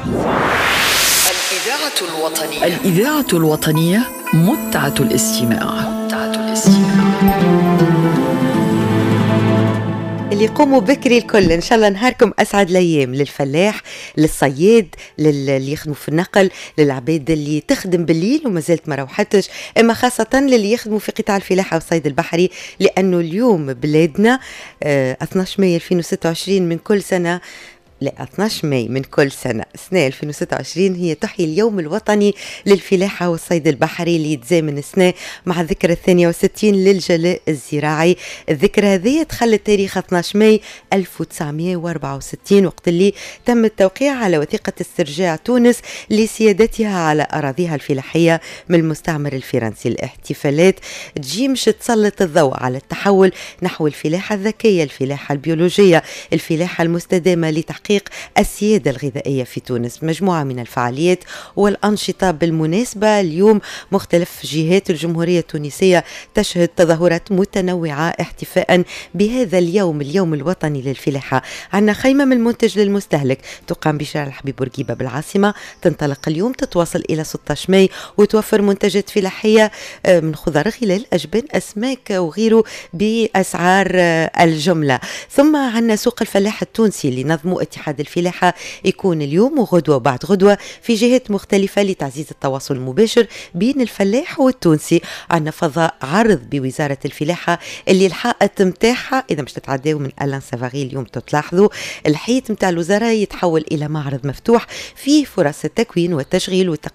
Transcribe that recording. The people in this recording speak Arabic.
الإذاعة الوطنية. الإذاعة الوطنية متعة الاستماع. اللي يقوموا بكري الكل إن شاء الله نهاركم أسعد الأيام، للفلاح، للصياد، اللي يخدموا في النقل، للعباد اللي تخدم بالليل وما زالت ما روحتش، إما خاصة للي يخدموا في قطاع الفلاحة والصيد البحري، لأنه اليوم بلادنا 12 مايو 2026 من كل سنة، لا 12 ماي من كل سنة 2026 هي تحيي اليوم الوطني للفلاحة والصيد البحري اللي يتزامن السنة مع الذكرى 62 للجلاء الزراعي. الذكرى هذه تخلت تاريخ 12 ماي 1964 وقت اللي تم التوقيع على وثيقة استرجاع تونس لسيادتها على أراضيها الفلاحية من المستعمر الفرنسي. الاحتفالات تجي مش تسلط الضوء على التحول نحو الفلاحة الذكية، الفلاحة البيولوجية، الفلاحة المستدامة لتحقيق السيادة الغذائية في تونس. مجموعة من الفعاليات والأنشطة بالمناسبة اليوم مختلف جهات الجمهورية التونسية تشهد تظاهرات متنوعة احتفاء بهذا اليوم الوطني للفلاحة. عندنا خيمة من المنتج للمستهلك تقام بشارع الحبيب بورقيبة بالعاصمة، تنطلق اليوم تتواصل إلى 16 ماي وتوفر منتجات فلاحية من خضار غلال أجبان أسماك وغيره بأسعار الجملة. ثم عندنا سوق الفلاح التونسي اللي نظموا اتحاد الفلاحة يكون اليوم وغدوة وبعد غدوة في جهات مختلفة لتعزيز التواصل المباشر بين الفلاح والتونسي. عندنا فضاء عرض بوزارة الفلاحة اللي الحائط متاعها إذا مش تتعداو من ألان سافاغي اليوم تلاحظوا الحيط متاع الوزارة يتحول إلى معرض مفتوح فيه فرص التكوين والتشغيل